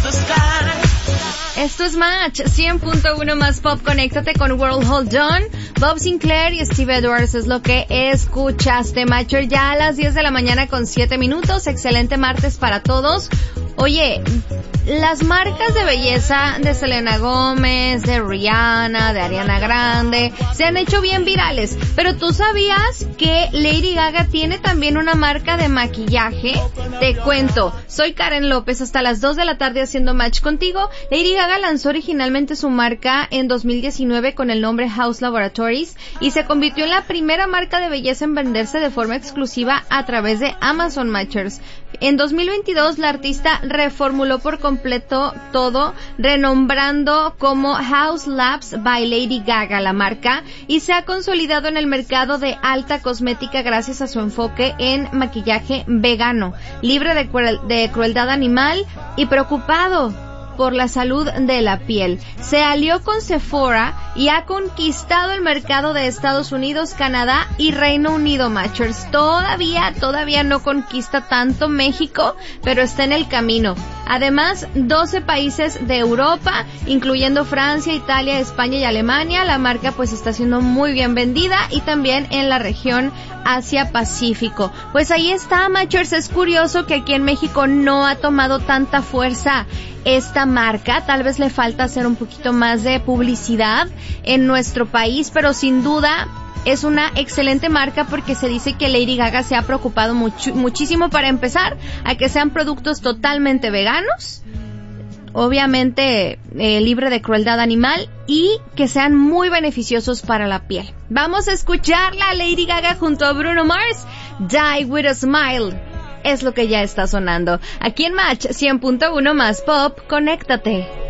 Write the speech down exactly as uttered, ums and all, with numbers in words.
Esto es Match, cien punto uno más pop. Conéctate con World Hold On, Bob Sinclair y Steve Edwards es lo que escuchaste. Matcher, ya a las diez de la mañana con siete minutos. Excelente martes para todos. Oye, las marcas de belleza de Selena Gómez, de Rihanna, de Ariana Grande, se han hecho bien virales. Pero ¿tú sabías que Lady Gaga tiene también una marca de maquillaje? Te cuento, soy Karen López, hasta las dos de la tarde haciendo Match contigo. Lady Gaga lanzó originalmente su marca en dos mil diecinueve con el nombre House Laboratories y se convirtió en la primera marca de belleza en venderse de forma exclusiva a través de Amazon Matchers. En dos mil veintidós la artista reformuló por completo todo, renombrando como House Labs by Lady Gaga la marca, y se ha consolidado en el mercado de alta cosmética gracias a su enfoque en maquillaje vegano, libre de, cruel, de crueldad animal y preocupado por la salud de la piel. Se alió con Sephora y ha conquistado el mercado de Estados Unidos, Canadá y Reino Unido, Matchers. Todavía, todavía no conquista tanto México, pero está en el camino. Además, doce países de Europa, incluyendo Francia, Italia, España y Alemania. La marca pues está siendo muy bien vendida, y también en la región Asia-Pacífico. Pues ahí está, Matchers. Es curioso que aquí en México no ha tomado tanta fuerza esta marca. Tal vez le falta hacer un poquito más de publicidad en nuestro país, pero sin duda es una excelente marca porque se dice que Lady Gaga se ha preocupado mucho, muchísimo para empezar a que sean productos totalmente veganos, obviamente eh, libre de crueldad animal, y que sean muy beneficiosos para la piel. Vamos a escucharla, Lady Gaga junto a Bruno Mars, Die With a Smile. Es lo que ya está sonando. Aquí en Match, cien punto uno más pop, conéctate.